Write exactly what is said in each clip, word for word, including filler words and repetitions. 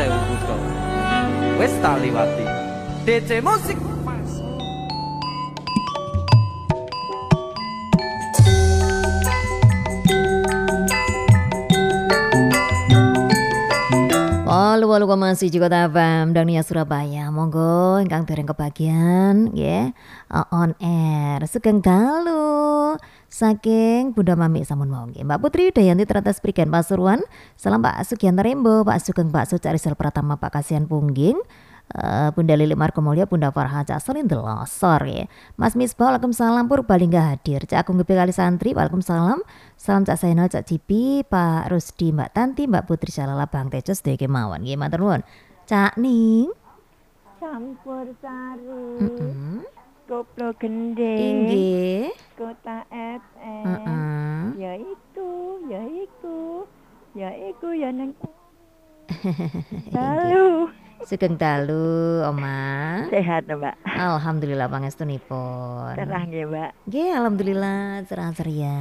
sewu kutho. Wis tak liwati. D J musik. Walu walu masih juga tabam dan Nia Surabaya. Monggo ingkang dereng kebagian nggih on air Sugeng dalu saking Bunda Mami sampun mawon nggih. Mbak Putri Dayanti Teratas Prigen Pasuruan. Salam Pak Sugianto Rembo, Pak Sugeng Bakso Cak Rizal Pratama, Pak Kasihan Pungging. Uh, Bunda Lili Markomulya, Bunda Farha Cak Selin Delosor ya. Mas Misbah, Waalaikumsalam Purbalingga hadir. Cak Agung Gepe Kali Santri, Waalaikumsalam. Salam Cak Zainal, Cak Cipi, Pak Rusdi, Mbak Tanti, Mbak Putri Jalala, Bang Tecos, Deke Mawon. Nggih, matur nuwun. Cak Ning. Campur sari. Heeh. Koplo gende. Inggih. Kota F M. Heeh. Ya itu, ya itu. Ya itu ya neng. Halo. Sugeng dalu, Oma. Sehat, Mbak. Alhamdulillah pangestunipun. Cerah nggih, Mbak. Nggih, alhamdulillah cerah ceria.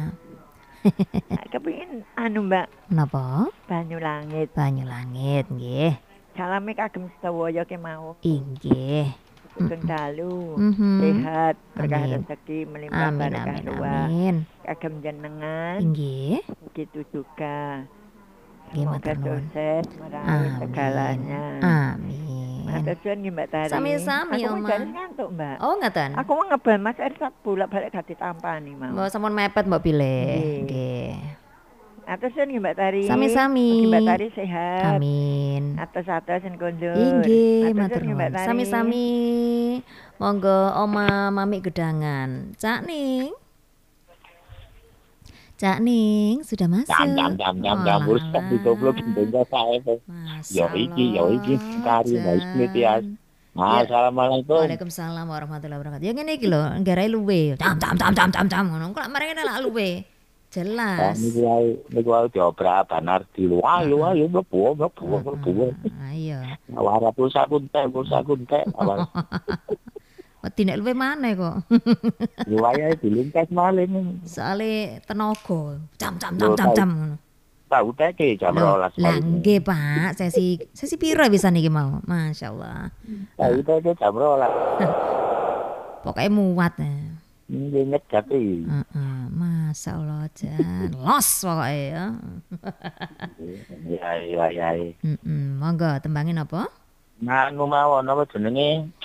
Kepengin anu, Mbak. Napa? Banyu langit. Banyu langit nggih. Salame kagem sedaya kemawon. Inggih. Sugeng dalu. Mm-hmm. Sehat, berkah Amin. rezeki melimpah Amin, barokah amin, ruah. amin. Kagem jenengan. Inggih. Begitu juga. Nggih, Semoga matur nuwun. sukses meraih segalanya. Amin. Matur suwun nggih Mbak Tari. Sami-sami, Aku Oma. menjadi ngantuk, Mbak. Oh, ngaten. Aku mau ngebal Mas Ersat bolak-balik gak ditampani mau. Mbok sampun mepet mbok pilih. Nggih. Nggih. Matur suwun nggih Mbak Tari. Sami-sami. Mugi Mbak Tari sehat. Amin. Atus-atus sing kondur. Inggih, Matur matur suwun nggih Mbak nuwun. Tari. Sami-sami. Monggo Oma Mami Gedangan. Cak Ning. Cak Ning sudah masuk. Jam jam jam jam jam Oh, wis kok dikoblo benda sae. Ya iki, ya iki kari wis mesti ya. Assalamualaikum. Waalaikumsalam warahmatullahi wabarakatuh. Ya ngene iki lho, nggarai luwe. Tam tam tam tam tam tam ngono. Kok mari ngene lak luwe. Jelas. Niku wae niku wae diobrak banar di luar luar ya mlebu mlebu mlebu. Ayo. Awara pulsa kuntek pulsa kuntek awal. Wedi nek luwe maneh kok. Luwaya dilingkas maling. Soale tenaga. Cam cam cam cam cam ngono. Tahu teke jam rolas. Lah nggih Pak, sesi sesi piro pisan iki mau? Masyaallah. Tahu teke jam rolas. Pokoke muat. Nggih ngejati. Heeh, masyaallah jan. Los pokoke ya. Ya ya ya. Heeh, monggo tembangin apa? Nah, nu mawon apa jenenge?